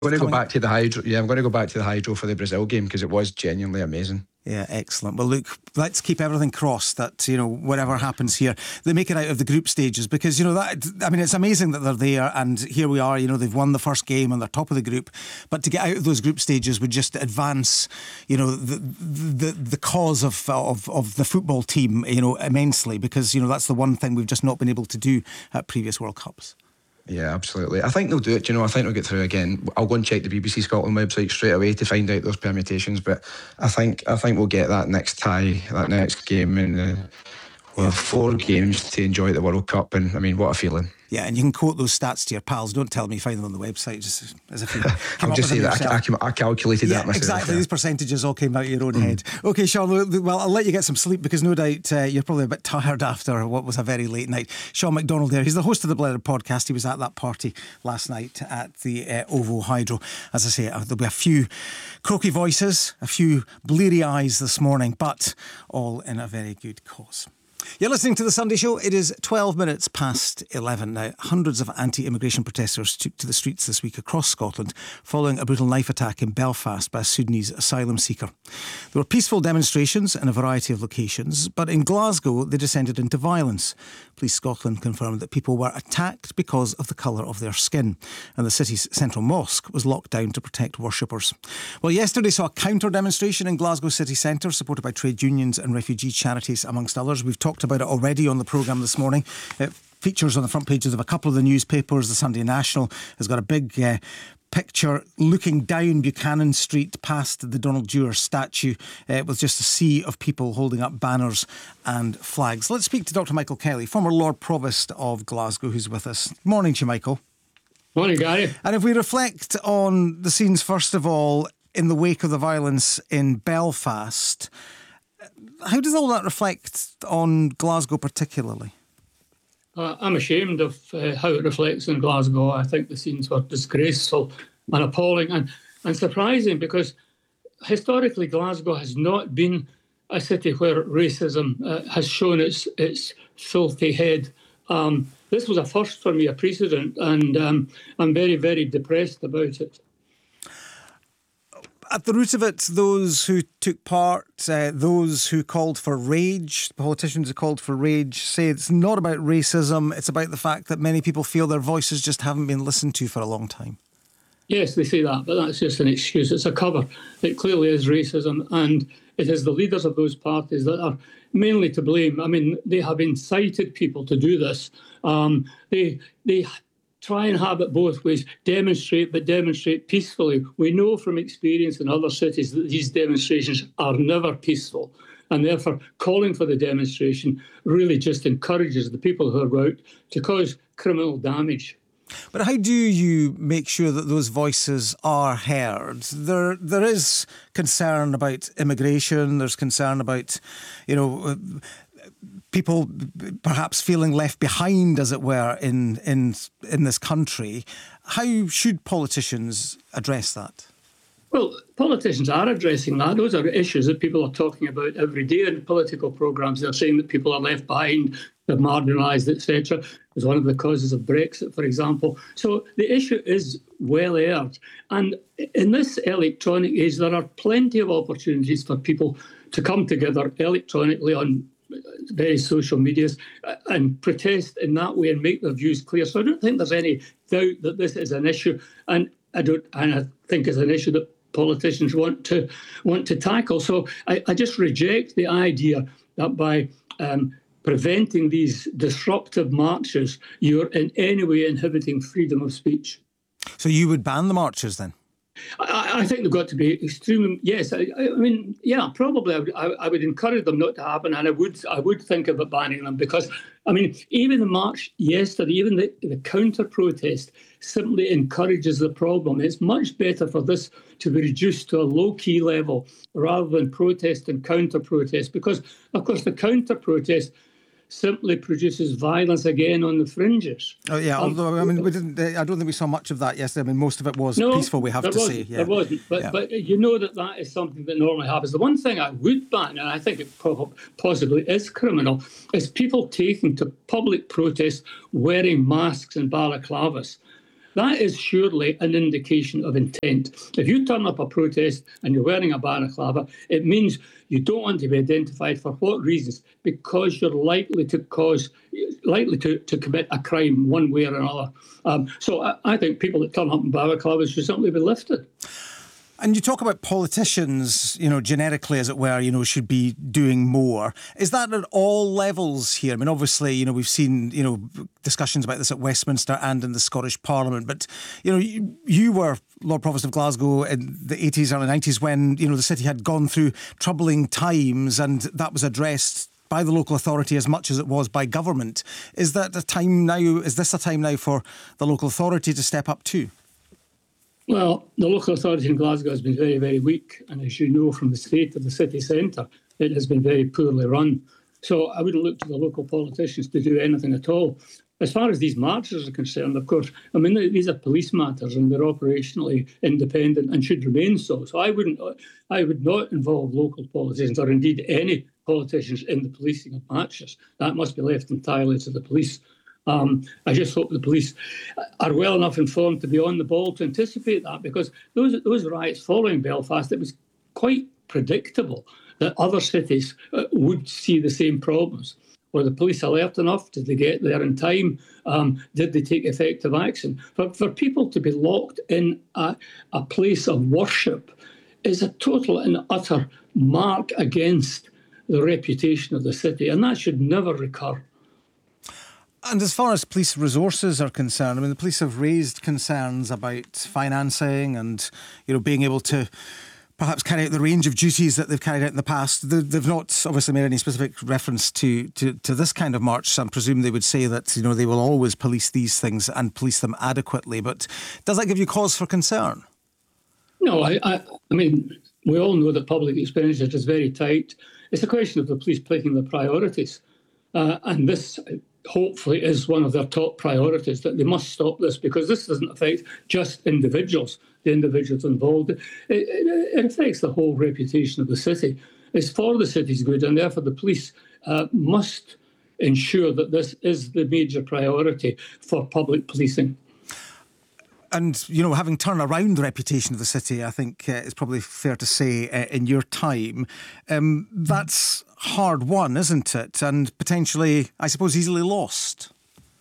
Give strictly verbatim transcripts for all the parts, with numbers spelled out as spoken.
going to go back to the hydro. Yeah, I'm going to go back to the hydro for the Brazil game because it was genuinely amazing. Yeah, excellent. Well, look, let's keep everything crossed that, you know, whatever happens here, they make it out of the group stages because, you know, that, I mean, it's amazing that they're there and here we are, you know, they've won the first game and they're top of the group. But to get out of those group stages would just advance, you know, the the, the cause of, of, of the football team, you know, immensely because, you know, that's the one thing we've just not been able to do at previous World Cups. Yeah, absolutely. I think they'll do it. You know, I think they'll get through again. I'll go and check the B B C Scotland website straight away to find out those permutations. But I think I think we'll get that next tie, that next game, and uh, we'll have four games to enjoy the World Cup. And I mean, what a feeling! Yeah, and you can quote those stats to your pals. Don't tell me you find them on the website, just as if you I'll just say that I, I, I calculated yeah, that myself. Exactly, yeah. These percentages all came out of your own mm. head. OK, Sean, well, I'll let you get some sleep because no doubt uh, you're probably a bit tired after what was a very late night. Sean McDonald there, he's the host of the Blether podcast. He was at that party last night at the uh, OVO Hydro. As I say, uh, there'll be a few croaky voices, a few bleary eyes this morning, but all in a very good cause. You're listening to The Sunday Show. It is twelve minutes past eleven now. Hundreds of anti-immigration protesters took to the streets this week across Scotland following a brutal knife attack in Belfast by a Sudanese asylum seeker. There were peaceful demonstrations in a variety of locations, but in Glasgow they descended into violence. Police Scotland confirmed that people were attacked because of the colour of their skin, and the city's central mosque was locked down to protect worshippers. Well, yesterday saw a counter-demonstration in Glasgow city centre supported by trade unions and refugee charities, amongst others. We've talked about it already on the programme this morning. It features on the front pages of a couple of the newspapers. The Sunday National has got a big uh, picture looking down Buchanan Street past the Donald Dewar statue uh, with just a sea of people holding up banners and flags. Let's speak to Doctor Michael Kelly, former Lord Provost of Glasgow, who's with us. Morning to you, Michael. Morning, Gary. And if we reflect on the scenes, first of all, in the wake of the violence in Belfast, how does all that reflect on Glasgow particularly? Uh, I'm ashamed of uh, how it reflects on Glasgow. I think the scenes were disgraceful and appalling and, and surprising because historically Glasgow has not been a city where racism uh, has shown its its filthy head. Um, this was a first for me, a precedent, and um, I'm very, very depressed about it. At the root of it, those who took part, uh, those who called for rage, politicians who called for rage, say it's not about racism, it's about the fact that many people feel their voices just haven't been listened to for a long time. Yes, they say that, but that's just an excuse. It's a cover. It clearly is racism, and it is the leaders of those parties that are mainly to blame. I mean, they have incited people to do this. Um, they they... Try and have it both ways, demonstrate, but demonstrate peacefully. We know from experience in other cities that these demonstrations are never peaceful, and therefore calling for the demonstration really just encourages the people who are out to cause criminal damage. But how do you make sure that those voices are heard? There, there is concern about immigration, there's concern about, you know, people perhaps feeling left behind, as it were, in in in this country. How should politicians address that? Well, politicians are addressing that. Those are issues that people are talking about every day in political programmes. They're saying that people are left behind, they're marginalised, et cetera. It was one of the causes of Brexit, for example. So the issue is well aired. And in this electronic age, there are plenty of opportunities for people to come together electronically on various social medias and protest in that way and make their views clear. So I don't think there's any doubt that this is an issue, and I don't, and I think it's an issue that politicians want to want to tackle. So I, I just reject the idea that by um, preventing these disruptive marches, you're in any way inhibiting freedom of speech. So you would ban the marches then? I, I think they've got to be extreme. Yes, I, I mean, yeah, probably I would, I, I would encourage them not to happen, and I would I would think about banning them because, I mean, even the march yesterday, even the, the counter-protest simply encourages the problem. It's much better for this to be reduced to a low-key level rather than protest and counter-protest because, of course, the counter-protest simply produces violence again on the fringes. Oh yeah, um, although I mean, we didn't. I don't think we saw much of that yesterday. I mean, most of it was no, peaceful. We have to say, yeah, there wasn't. But yeah. but you know that that is something that normally happens. The one thing I would ban, and I think it probably possibly is criminal, is people taking to public protests wearing masks and balaclavas. That is surely an indication of intent. If you turn up a protest and you're wearing a balaclava, it means you don't want to be identified. For what reasons? Because you're likely to cause, likely to, to commit a crime one way or another. Um, so I, I think people that turn up in balaclavas should simply be lifted. And you talk about politicians, you know, generically, as it were, you know, should be doing more. Is that at all levels here? I mean, obviously, you know, we've seen, you know, discussions about this at Westminster and in the Scottish Parliament. But, you know, you, you were Lord Provost of Glasgow in the eighties, early nineties, when, you know, the city had gone through troubling times, and that was addressed by the local authority as much as it was by government. Is that a time now, is this a time now for the local authority to step up too? Well, the local authority in Glasgow has been very, very weak. And as you know from the state of the city centre, it has been very poorly run. So I wouldn't look to the local politicians to do anything at all. As far as these marches are concerned, of course, I mean, these are police matters and they're operationally independent and should remain so. So I wouldn't, I would not involve local politicians or indeed any politicians in the policing of marches. That must be left entirely to the police. Um, I just hope the police are well enough informed to be on the ball to anticipate that, because those those riots following Belfast, it was quite predictable that other cities uh, would see the same problems. Were the police alert enough? Did they get there in time? Um, did they take effective action? For, for people to be locked in a, a place of worship is a total and utter mark against the reputation of the city, and that should never recur. And as far as police resources are concerned, I mean, the police have raised concerns about financing and, you know, being able to perhaps carry out the range of duties that they've carried out in the past. They've not obviously made any specific reference to, to, to this kind of march. So I presume they would say that, you know, they will always police these things and police them adequately. But does that give you cause for concern? No, I, I, I mean, we all know that public expenditure is very tight. It's a question of the police picking the priorities. Uh, and this hopefully is one of their top priorities, that they must stop this, because this doesn't affect just individuals, the individuals involved. It, it, it affects the whole reputation of the city. It's for the city's good, and therefore the police uh, must ensure that this is the major priority for public policing. And, you know, having turned around the reputation of the city, I think uh, it's probably fair to say uh, in your time, um, that's hard won, isn't it? And potentially, I suppose, easily lost.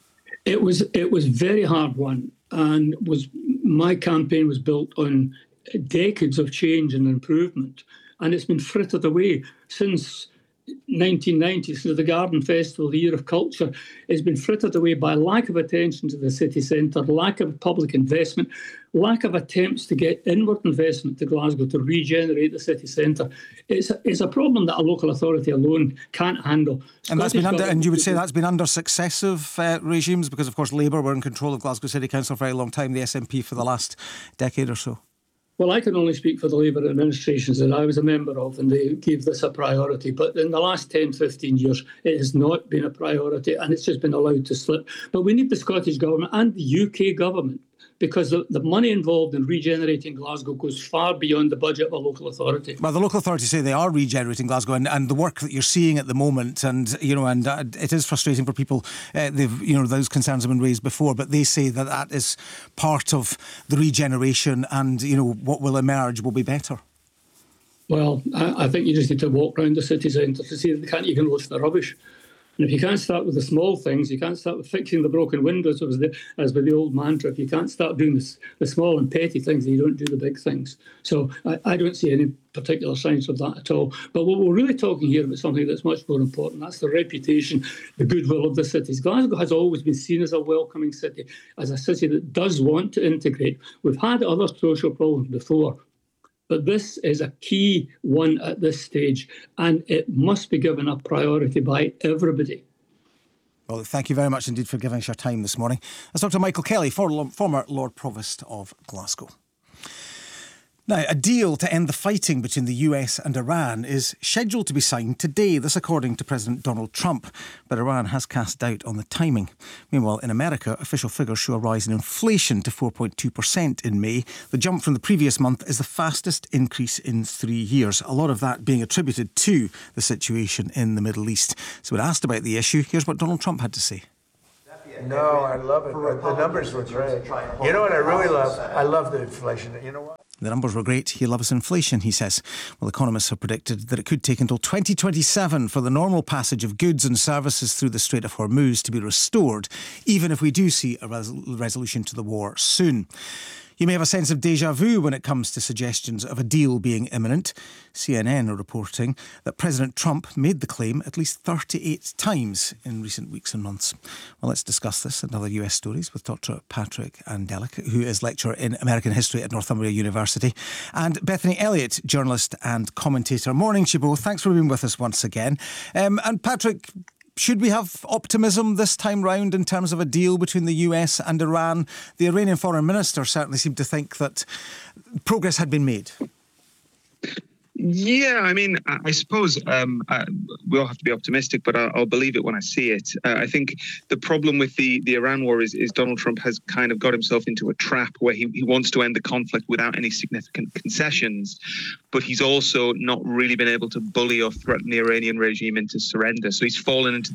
It was it was very hard won, and was my campaign was built on decades of change and improvement, and it's been frittered away since nineteen ninety, so the Garden Festival, the Year of Culture, has been frittered away by lack of attention to the city centre, lack of public investment, lack of attempts to get inward investment to Glasgow to regenerate the city centre. It's a, it's a problem that a local authority alone can't handle. And that's been under, and you would say that's been under successive uh, regimes, because of course Labour were in control of Glasgow City Council for a very long time, the S N P for the last decade or so. Well, I can only speak for the Labour administrations that I was a member of, and they gave this a priority. But in the last ten, fifteen years, it has not been a priority, and it's just been allowed to slip. But we need the Scottish Government and the U K Government, because the, the money involved in regenerating Glasgow goes far beyond the budget of a local authority. Well, the local authorities say they are regenerating Glasgow, and, and the work that you're seeing at the moment, and you know, and uh, it is frustrating for people. Uh, they've, you know, those concerns have been raised before, but they say that that is part of the regeneration, and you know, what will emerge will be better. Well, I, I think you just need to walk around the city centre to see that they can't even lift the rubbish. And if you can't start with the small things, you can't start with fixing the broken windows, as, the, as with the old mantra. If you can't start doing this, the small and petty things, you don't do the big things. So I, I don't see any particular signs of that at all. But what we're really talking here about something that's much more important. That's the reputation, the goodwill of the cities. Glasgow has always been seen as a welcoming city, as a city that does want to integrate. We've had other social problems before, but this is a key one at this stage, and it must be given a priority by everybody. Well, thank you very much indeed for giving us your time this morning. That's Doctor Michael Kelly, former Lord Provost of Glasgow. Now, a deal to end the fighting between the U S and Iran is scheduled to be signed today, this according to President Donald Trump, but Iran has cast doubt on the timing. Meanwhile, in America, official figures show a rise in inflation to four point two percent in May. The jump from the previous month is the fastest increase in three years, a lot of that being attributed to the situation in the Middle East. So when asked about the issue, here's what Donald Trump had to say. No, I love it. The numbers were great. You know what I really love? I love the inflation. You know what? The numbers were great. He loves inflation, he says. Well, economists have predicted that it could take until twenty twenty-seven for the normal passage of goods and services through the Strait of Hormuz to be restored, even if we do see a res- resolution to the war soon. You may have a sense of déjà vu when it comes to suggestions of a deal being imminent. C N N are reporting that President Trump made the claim at least thirty-eight times in recent weeks and months. Well, let's discuss this and other U S stories with Doctor Patrick Andelic, who is lecturer in American history at Northumbria University, and Bethany Elliott, journalist and commentator. Morning to you both. Thanks for being with us once again. Um, and Patrick, should we have optimism this time round in terms of a deal between the U S and Iran? The Iranian foreign minister certainly seemed to think that progress had been made. Yeah, I mean, I suppose um, I, we all have to be optimistic, but I'll, I'll believe it when I see it. Uh, I think the problem with the, the Iran war is, is Donald Trump has kind of got himself into a trap where he, he wants to end the conflict without any significant concessions, but he's also not really been able to bully or threaten the Iranian regime into surrender. So he's fallen into